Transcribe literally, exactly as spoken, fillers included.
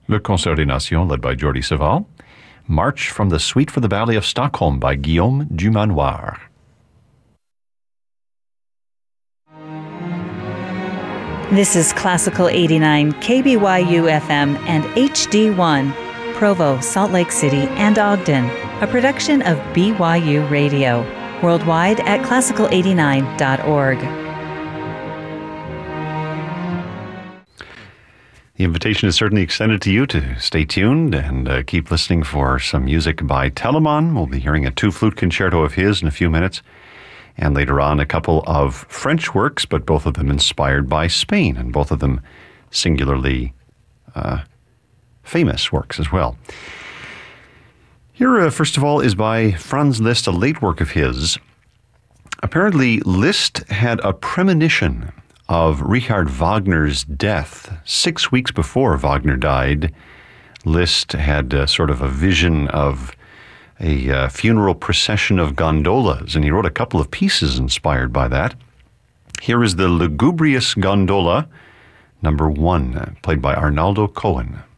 Le Concert des Nations, led by Jordi Savall. March from the Suite for the Ballet of Stockholm by Guillaume Dumanoir. This is Classical eighty-nine, K B Y U F M and H D one, Provo, Salt Lake City, and Ogden, a production of B Y U Radio, worldwide at classical eighty-nine dot org. The invitation is certainly extended to you to stay tuned and uh, keep listening for some music by Telemann. We'll be hearing a two-flute concerto of his in a few minutes. And later on, a couple of French works, but both of them inspired by Spain, and both of them singularly uh, famous works as well. Here, uh, first of all, is by Franz Liszt, a late work of his. Apparently, Liszt had a premonition of Richard Wagner's death. Six weeks before Wagner died, Liszt had uh, sort of a vision of a uh, funeral procession of gondolas, and he wrote a couple of pieces inspired by that. Here is the Lugubrious Gondola, number one, played by Arnaldo Cohen.